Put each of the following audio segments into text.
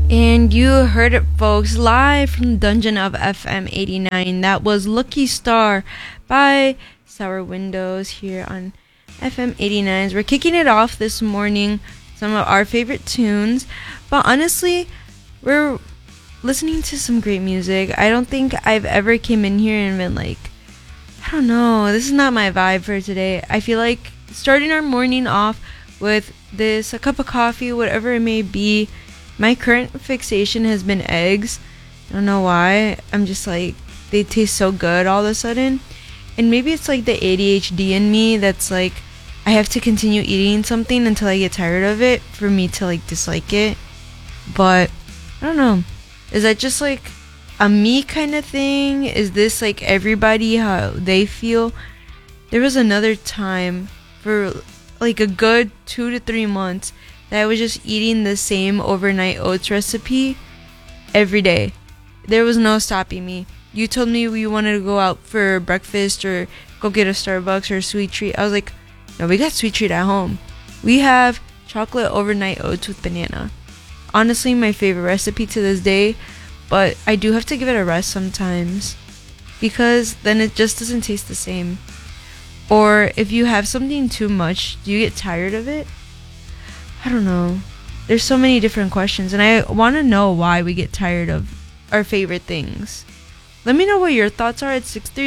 And you heard it, folks, live from the Dungeon of FM 89. That was Lucky Star by Sour Windows here on FM 89s. We're kicking it off this morning, some of our favorite tunes. But honestly, we're listening to some great music. I don't think I've ever came in here and been like, I don't know, this is not my vibe for today. I feel like starting our morning off with this, a cup of coffee, whatever it may be. My current fixation has been eggs. I don't know why. I'm just like, they taste so good all of a sudden. And maybe it's like the ADHD in me that's like, I have to continue eating something until I get tired of it for me to like dislike it. But I don't know. Is that just like a me kind of thing? Is this like everybody how they feel? There was another time for like a good 2 to 3 months that I was just eating the same overnight oats recipe every day. There was no stopping me. You told me we wanted to go out for breakfast or go get a Starbucks or a sweet treat. I was like, no, we got sweet treat at home. We have chocolate overnight oats with banana. Honestly, my favorite recipe to this day, but I do have to give it a rest sometimes because then it just doesn't taste the same. Or if you have something too much, do you get tired of it? I don't know. There's so many different questions, and I want to know why we get tired of our favorite things. Let me know what your thoughts are at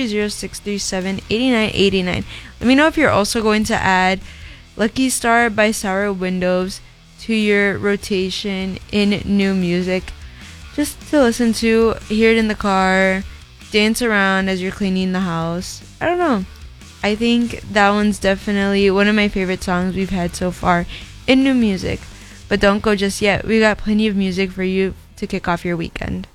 630-637-8989. Let me know if you're also going to add Lucky Star by Sour Windows to your rotation in new music. Just to listen to, hear it in the car, dance around as you're cleaning the house. I don't know. I think that one's definitely one of my favorite songs we've had so far in new music. But don't go just yet. We got plenty of music for you to kick off your weekend.